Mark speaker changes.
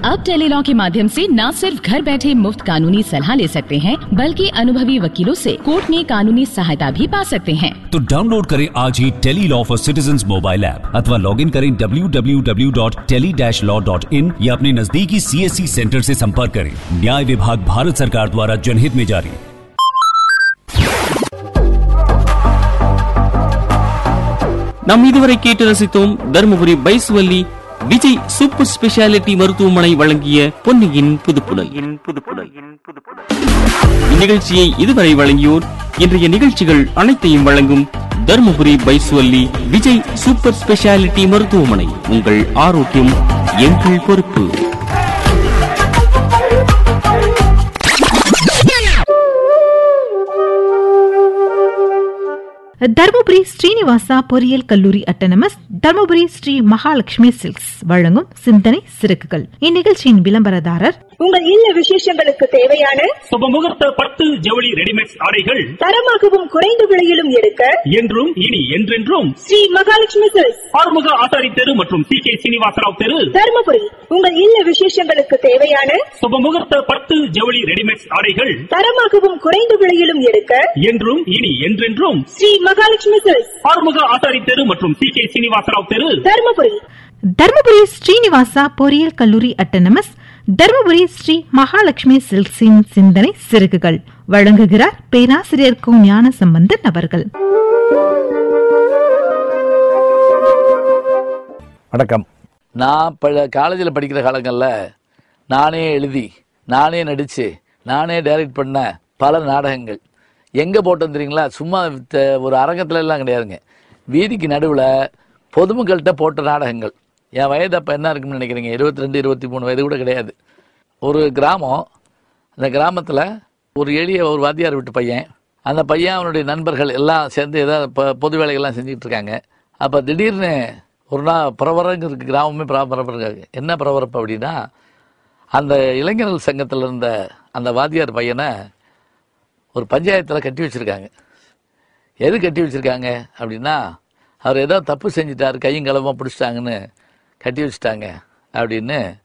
Speaker 1: अब टेलीलॉ के माध्यम से न सिर्फ घर बैठे मुफ्त कानूनी सलाह ले सकते हैं, बल्कि अनुभवी वकीलों से कोर्ट में कानूनी सहायता भी पा सकते हैं।
Speaker 2: तो डाउनलोड करें आज ही Tele-Law for citizens mobile app अथवा लॉग इन करें www.tele-law.in या अपने नजदीकी CSC सेंटर से संपर्क करें। न्याय विभाग भारत सरकार द्वारा जनहित में जारी।
Speaker 3: நாம் இதுவரை கேட்டு ரசித்தோம் தர்மபுரி பைசுவல்லி விஜய் சூப்பர் ஸ்பெஷாலிட்டி மருத்துவமனை வழங்கிய பொன்னியின் புதுப்புடல். இந்நிகழ்ச்சியை இதுவரை வழங்கியோர் இன்றைய நிகழ்ச்சிகள் அனைத்தையும் வழங்கும் தர்மபுரி பைசுவல்லி விஜய் சூப்பர் ஸ்பெஷாலிட்டி மருத்துவமனை. உங்கள் ஆரோக்கியம் எங்கள் பொறுப்பு.
Speaker 4: தர்மபுரி ஸ்ரீனிவாசா பொறியியல் கல்லூரி அட்டானமஸ், தர்மபுரி ஸ்ரீ மகாலட்சுமி சில்க்ஸ் வழங்கும் சிந்தனை சிறகுகள். இந்நிகழ்ச்சியின் விளம்பரதாரர்
Speaker 5: உங்கள் இல்ல விசேஷங்களுக்கு தேவையான
Speaker 6: சுபமுகூர்த்த பட்டு ஜவுளி ரெடிமேட் ஆடைகள்
Speaker 5: தரமாகவும் குறைந்த விலையிலும் எடுக்க
Speaker 6: என்றும் இனி என்றென்றும்
Speaker 5: ஸ்ரீ மகாலட்சுமி சில்க்ஸ்,
Speaker 6: ஆறுமுக ஆசாரி தெரு மற்றும் CK சீனிவாசராவ் தெரு,
Speaker 5: தர்மபுரி. உங்கள் இல்ல விசேஷங்களுக்கு தேவையான
Speaker 6: சுபமுகூர்த்த பட்டு ஜவுளி ரெடிமேட் ஆடைகள்
Speaker 5: தரமாகவும் குறைந்த விலையிலும் எடுக்க
Speaker 6: என்றும் இனி என்றென்றும்
Speaker 5: ஸ்ரீ மகாலட்சுமி சில்க்ஸ்,
Speaker 6: ஆறுமுக ஆசாரி தெரு மற்றும் CK சீனிவாசராவ் தெரு,
Speaker 5: தர்மபுரி.
Speaker 4: தர்மபுரி ஸ்ரீனிவாசா பொறியியல் கல்லூரி அட்டானமஸ், தர்மபுரி ஸ்ரீ மகாலட்சுமி சில்க்ஸின் சிந்தனை சிறகுகள் வழங்குகிறார் பேராசிரியர் கு ஞான சம்பந்தன் அவர்கள்.
Speaker 7: வணக்கம். நான் காலேஜில் படிக்கிற காலங்களில் நானே எழுதி, நானே நடித்து, நானே டைரக்ட் பண்ண பல நாடகங்கள் எங்கே போட்டோம் தெரியுங்களா? சும்மா ஒரு அரங்கத்துல எல்லாம் கிடையாதுங்க, வீதிக்கு நடுவில் பொதுமக்கள்கிட்ட போட்ட நாடகங்கள். என் வயது அப்போ என்ன இருக்குன்னு நினைக்கிறீங்க? 22, 23 வயது கூட கிடையாது. ஒரு கிராமம், அந்த கிராமத்தில் ஒரு எளிய ஒரு வாத்தியார் வீட்டு பையன், அந்த பையன் அவனுடைய நண்பர்கள் எல்லாம் சேர்ந்து ஏதாவது பொது வேலைகள்லாம் செஞ்சுட்டு இருக்காங்க. அப்போ திடீர்னு ஒரு நாள் பரபரங்க இருக்குது, கிராமமே பரபரப்பாக. என்ன பரபரப்பு அப்படின்னா, அந்த இளைஞர்கள் சங்கத்தில் இருந்த அந்த வாத்தியார் பையனை ஒரு பஞ்சாயத்தில் கட்டி வச்சுருக்காங்க. எது கட்டி வச்சுருக்காங்க அப்படின்னா, அவர் ஏதோ தப்பு செஞ்சிட்டார், கையும் களமாக பிடிச்சிட்டாங்கன்னு கட்டி வச்சுட்டாங்க அப்படின்னு